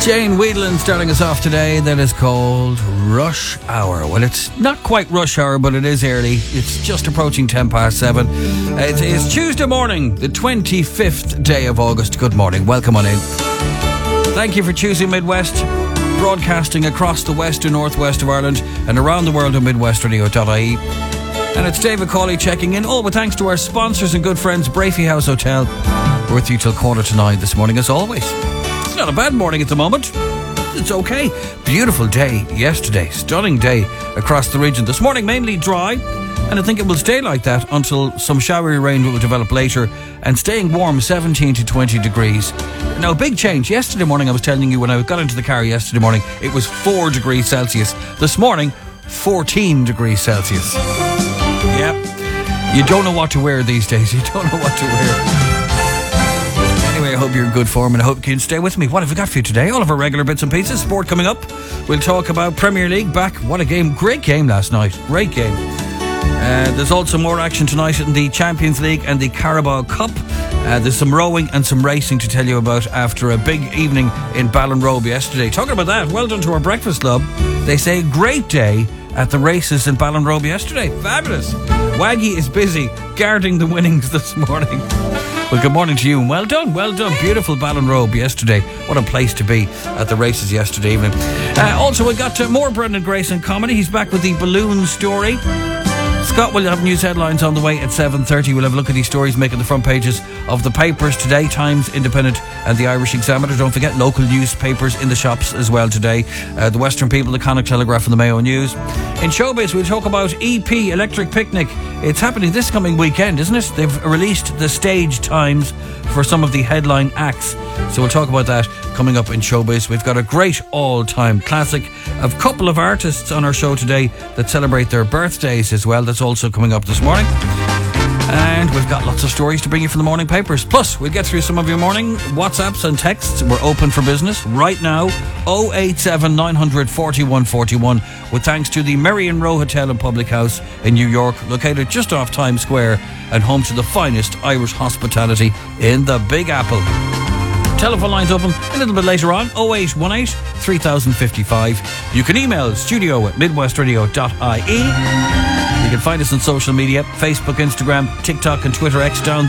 Jane Wiedlin starting us off today. That is called Rush Hour. Well, it's not quite rush hour, but it is early. It's just approaching 7:10. It is Tuesday morning, the 25th day of August. Good morning. Welcome on in. Thank you for choosing Midwest, broadcasting across the west and northwest of Ireland and around the world on midwestradio.ie. And it's David Cawley checking in, all with thanks to our sponsors and good friends, Brafey House Hotel. We're with you till 8:45 this morning, as always. It's not a bad morning at the moment. It's okay. Beautiful day yesterday. Stunning day across the region. This morning mainly dry, and I think it will stay like that until some showery rain will develop later, and staying warm, 17 to 20 degrees. Now, big change. Yesterday morning, I was telling you, when I got into the car yesterday morning, it was 4 degrees Celsius. This morning, 14 degrees Celsius. Yep. You don't know what to wear these days. You don't know what to wear. Anyway, I hope you're in good form and I hope you can stay with me. What have we got for you today? All of our regular bits and pieces. Sport coming up. We'll talk about Premier League back. What a game. Great game last night. Great game. There's also more action tonight in the Champions League and the Carabao Cup. There's some rowing and some racing to tell you about after a big evening in Ballinrobe yesterday. Talking about that, well done to our breakfast club. They say great day at the races in Ballinrobe yesterday. Fabulous. Waggy is busy guarding the winnings this morning. Well, good morning to you. Well done, well done. Beautiful Ballinrobe yesterday. What a place to be at the races yesterday evening. Also, we got more Brendan Grayson comedy. He's back with the balloon story. Scott will have news headlines on the way at 7:30. We'll have a look at these stories making the front pages of the papers today. Times, Independent and the Irish Examiner. Don't forget local newspapers in the shops as well today. The Western People, the Connacht Telegraph and the Mayo News. In showbiz, we'll talk about EP Electric Picnic. It's happening this coming weekend, isn't it? They've released the stage times for some of the headline acts. So we'll talk about that coming up in showbiz. We've got a great all-time classic. A couple of artists on our show today that celebrate their birthdays as well. That's also coming up this morning. And we've got lots of stories to bring you from the morning papers. Plus, we'll get through some of your morning WhatsApps and texts. We're open for business right now. 087 900 4141. With thanks to the Merrion Row Hotel and Public House in New York, located just off Times Square and home to the finest Irish hospitality in the Big Apple. Telephone lines open a little bit later on, 0818 3055. You can email studio@midwestradio.ie. You can find us on social media, Facebook, Instagram, TikTok and Twitter X down